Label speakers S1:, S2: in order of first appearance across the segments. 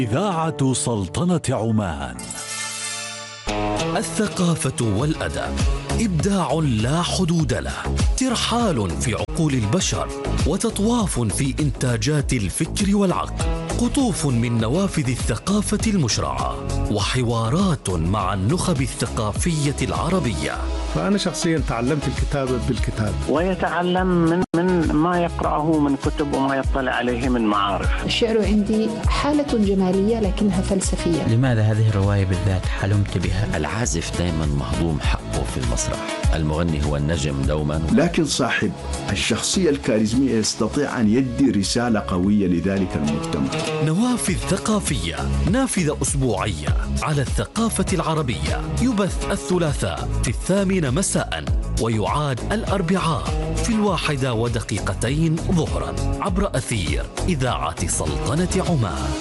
S1: إذاعة سلطنة عمان.
S2: الثقافة والأدب إبداع لا حدود له، ترحال في عقول البشر وتطواف في إنتاجات الفكر والعقل، قطوف من نوافذ الثقافة المشرعة وحوارات مع النخب الثقافية العربية.
S3: فأنا شخصيا تعلمت الكتابة بالكتاب،
S4: ويتعلم من ما يقرأه من كتب وما يطلع عليه من معارف.
S5: الشعر عندي حالة جمالية لكنها فلسفية.
S6: لماذا هذه الرواية بالذات حلمت بها؟
S7: العازف دائما مهضوم حقه في المسرح، المغني هو النجم دوما،
S8: لكن صاحب الشخصية الكاريزمية يستطيع أن يدي رسالة قوية لذلك المجتمع.
S2: نوافذ ثقافية، نافذة أسبوعية على الثقافة العربية، يبث الثلاثاء في 8 مساء ويعاد الأربعاء في 1:02 ظهرا عبر أثير إذاعة سلطنة عمان.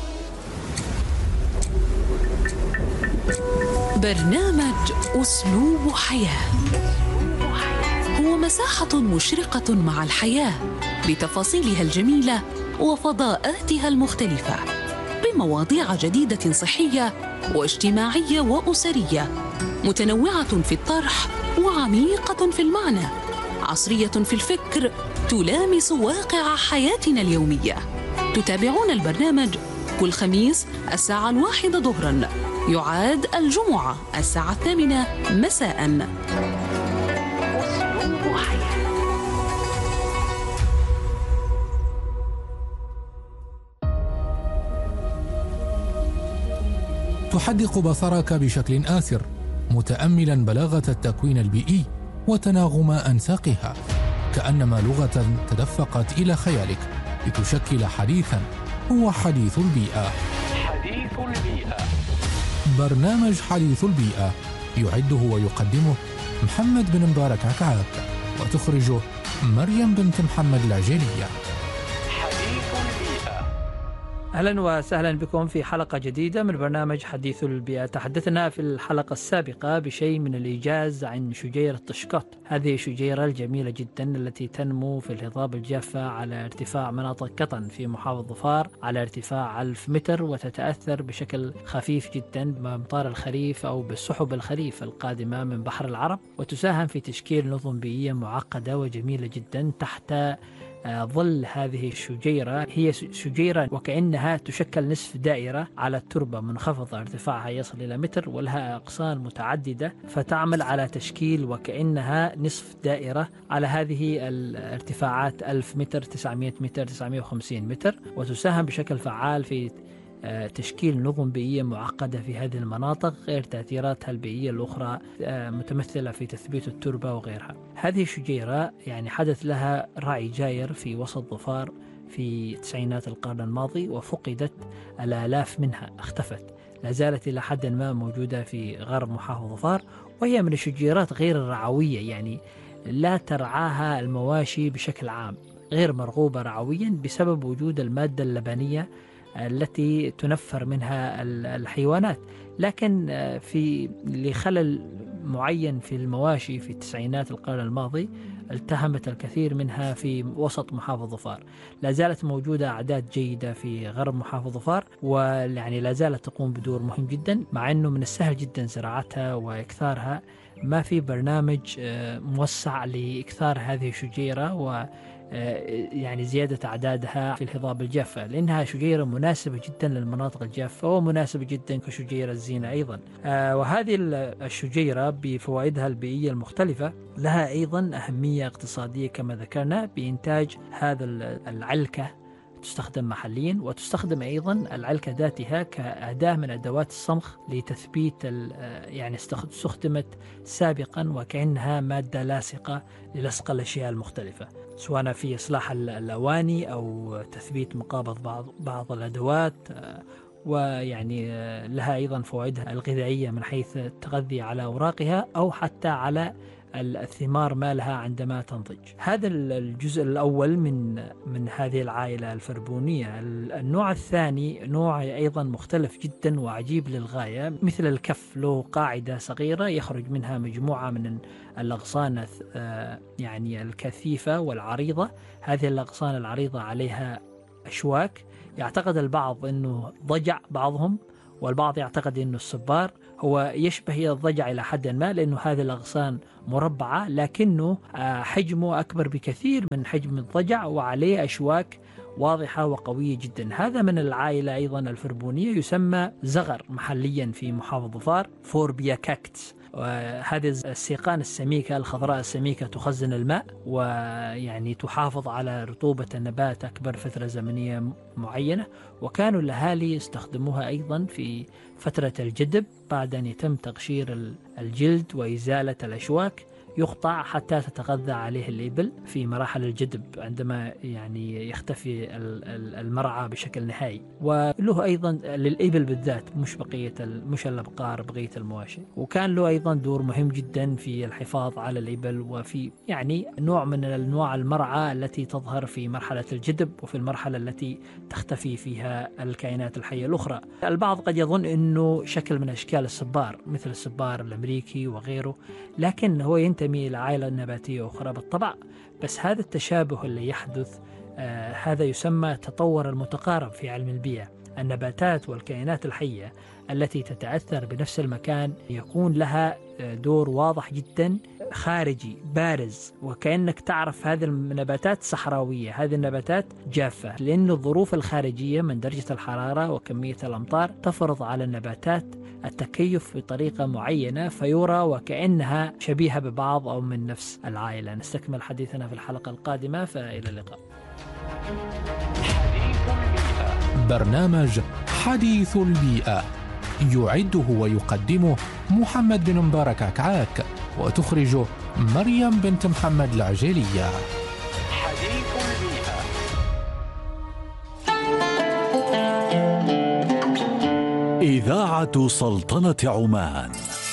S9: برنامج أسلوب حياة هو مساحة مشرقة مع الحياة بتفاصيلها الجميلة وفضاءاتها المختلفة، بمواضيع جديدة صحية واجتماعية وأسرية، متنوعة في الطرح وعميقة في المعنى، عصرية في الفكر، تلامس واقع حياتنا اليومية. تتابعون البرنامج كل خميس 1:01 ظهرا، يعاد الجمعة 8:00 مساء.
S10: تحدق بصرك بشكل آسر، متأملا بلاغة التكوين البيئي وتناغم أنساقها، كأنما لغة تدفقت إلى خيالك لتشكل حديثا هو حديث البيئة.
S11: حديث البيئة،
S10: برنامج حديث البيئة يعده ويقدمه محمد بن مبارك عكعاب، وتخرجه مريم بنت محمد العجيلية.
S12: أهلا وسهلا بكم في حلقة جديدة من برنامج حديث البيئة. تحدثنا في الحلقة السابقة بشيء من الإيجاز عن شجيرة طشقط، هذه الشجيرة الجميلة جدا التي تنمو في الهضاب الجافة على ارتفاع مناطق قطن في محافظة ظفار على ارتفاع 1000 متر، وتتأثر بشكل خفيف جدا بأمطار الخريف أو بالسحب الخريف القادمة من بحر العرب، وتساهم في تشكيل نظم بيئية معقدة وجميلة جدا تحت ظل هذه الشجيرة. هي شجيرة وكأنها تشكل نصف دائرة على التربة منخفضة ارتفاعها يصل إلى متر، ولها أغصان متعددة فتعمل على تشكيل وكأنها نصف دائرة على هذه الارتفاعات 1000 متر، 900 متر، 950 متر، وتساهم بشكل فعال في تشكيل نظم بيئية معقدة في هذه المناطق، غير تأثيراتها البيئية الأخرى متمثلة في تثبيت التربة وغيرها. هذه الشجيرة يعني حدث لها رعي جاير في وسط ظفار في تسعينات القرن الماضي، وفقدت الآلاف منها، اختفت. لا زالت إلى حد ما موجودة في غرب محافظة ظفار، وهي من الشجيرات غير الرعوية، يعني لا ترعاها المواشي بشكل عام، غير مرغوبة رعويا بسبب وجود المادة اللبنية التي تنفر منها الحيوانات. لكن في لخلل معين في المواشي في التسعينات القرن الماضي التهمت الكثير منها في وسط محافظة ظفار. لا زالت موجودة أعداد جيدة في غرب محافظة ظفار، ويعني لا زالت تقوم بدور مهم جدا، مع أنه من السهل جدا زراعتها وإكثارها. ما في برنامج موسع لإكثار هذه الشجيرة و يعني زيادة أعدادها في الهضاب الجافة، لأنها شجيرة مناسبة جدا للمناطق الجافة ومناسبة جدا كشجيرة الزينة أيضا. وهذه الشجيرة بفوائدها البيئية المختلفة لها أيضا أهمية اقتصادية كما ذكرنا، بإنتاج هذا العلكة تستخدم محليا، وتستخدم أيضا العلكة ذاتها كأداة من أدوات الصمغ لتثبيت، يعني استخدمت سابقا وكأنها مادة لاصقة للصق الأشياء المختلفة، سواء في إصلاح الأواني أو تثبيت مقابض بعض الأدوات. ويعني لها أيضا فوائدها الغذائية من حيث التغذية على أوراقها أو حتى على الثمار مالها عندما تنضج. هذا الجزء الأول من هذه العائلة الفربونية. النوع الثاني نوع أيضا مختلف جدا وعجيب للغاية، مثل الكف، له قاعدة صغيرة يخرج منها مجموعة من الأغصان يعني الكثيفة والعريضة. هذه الأغصان العريضة عليها أشواك يعتقد البعض أنه ضجع بعضهم، والبعض يعتقد أنه الصبار هو يشبه الضجع إلى حد ما، لأنه هذه الأغصان مربعة لكنه حجمه أكبر بكثير من حجم الضجع وعليه أشواك واضحة وقوية جدا. هذا من العائلة أيضا الفربونية، يسمى زغر محليا في محافظة ظفار فوربيا كاكتس. وهذه السيقان السميكة الخضراء السميكة تخزن الماء ويعني تحافظ على رطوبة النبات أكبر فترة زمنية معينة. وكانوا الأهالي يستخدموها أيضا في فترة الجدب بعد أن يتم تقشير الجلد وإزالة الأشواك، يقطع حتى تتغذى عليه الإبل في مراحل الجدب عندما يعني يختفي المرعى بشكل نهائي. وله أيضا للإبل بالذات، مش الأبقار بقية المواشي. وكان له أيضا دور مهم جدا في الحفاظ على الإبل وفي يعني نوع من أنواع المرعى التي تظهر في مرحلة الجدب وفي المرحلة التي تختفي فيها الكائنات الحية الأخرى. البعض قد يظن أنه شكل من أشكال الصبار مثل الصبار الأمريكي وغيره، لكن هو ينتمي إلى عائلة نباتية أخرى بالطبع. بس هذا التشابه اللي يحدث هذا يسمى تطور المتقارب في علم البيئة. النباتات والكائنات الحية التي تتأثر بنفس المكان يكون لها دور واضح جدا خارجي بارز، وكأنك تعرف هذه النباتات صحراوية، هذه النباتات جافة، لأن الظروف الخارجية من درجة الحرارة وكمية الأمطار تفرض على النباتات التكيف بطريقة معينة، فيرى وكأنها شبيهة ببعض أو من نفس العائلة. نستكمل حديثنا في الحلقة القادمة، فإلى اللقاء.
S10: برنامج حديث البيئة يعده ويقدمه محمد بن مبارك عكعاك، وتخرجه مريم بنت محمد العجيلية.
S11: حديث البيئة.
S1: إذاعة سلطنة عمان.